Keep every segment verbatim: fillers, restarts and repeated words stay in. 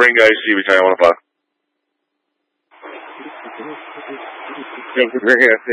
Coringa I C, Battalion one oh five. Coringa I C.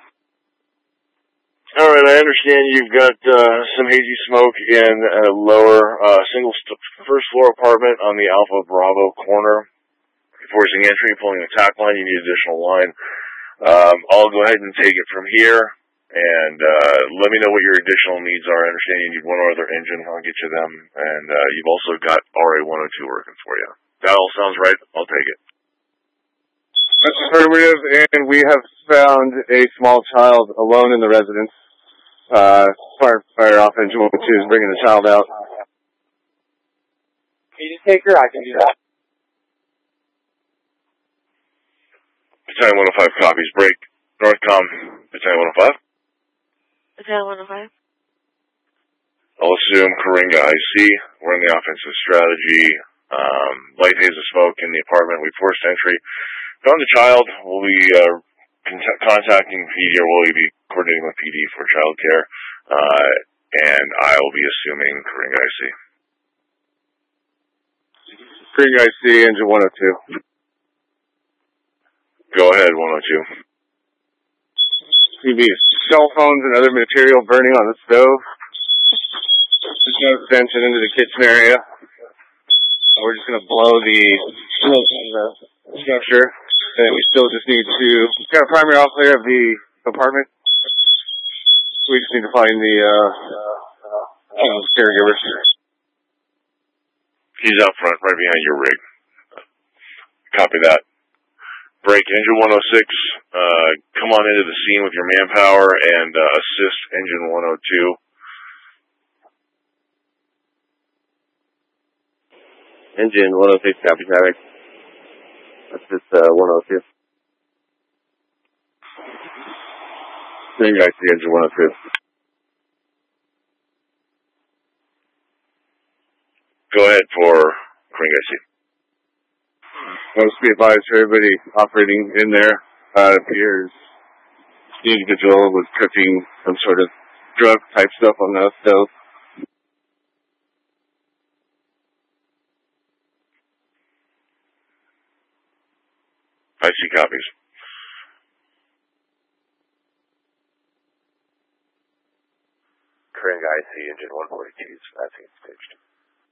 All right, I understand you've got uh, some hazy smoke in a lower uh, single st first floor apartment on the Alpha Bravo corner. Forcing entry, pulling the tack line, you need additional line. Um, I'll go ahead and take it from here, and uh, let me know what your additional needs are. I understand you need one other engine. I'll get you them. And uh, you've also got R A one oh two working for you. That all sounds right. I'll take it. Affirmative, and we have found a small child alone in the residence. Uh, fire, fire off engine one oh two is bringing the child out. Can you just take her? I can do that. Battalion one oh five copies. Break. Northcom, Battalion one oh five. Battalion one oh five. I'll assume Coringa I C. We're in the offensive strategy. Um, light haze of smoke in the apartment. We forced entry. Found the child. We'll be uh, contacting P D, or will you be coordinating with P D for child care? Uh, and I will be assuming Coringa I C. Coringa I C, engine one oh two. Go ahead, one oh two. C B, cell phones and other material burning on the stove. There's no extension into the kitchen area. We're just going to blow the smoke on the structure. And we still just need to, we've got a primary all clear of the apartment. We just need to find the uh, uh, caregivers. He's out front, right behind your rig. Copy that. Break, engine one oh six, uh, come on into the scene with your manpower and uh, assist engine one oh two. Engine one oh six, copy, traffic. Assist uh, one oh two. Same guy, see engine one oh two. Go ahead for Coringa I C. Most be advised for everybody operating in there. Uh, it appears the individual was cooking some sort of drug type stuff on the stove. I C copies. Coringa I C, engine one forty-two, that's staged.